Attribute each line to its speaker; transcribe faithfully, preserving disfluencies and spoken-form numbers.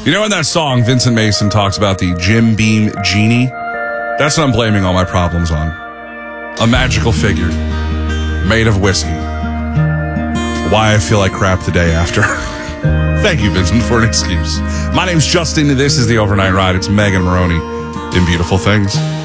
Speaker 1: You know, in that song, Vincent Mason talks about the Jim Beam genie? That's what I'm blaming all my problems on. A magical figure made of whiskey. Why I feel like crap the day after. Thank you, Vincent, for an excuse. My name's Justin, and this is The Overnight Ride. It's Megan Maroney in Beautiful Things.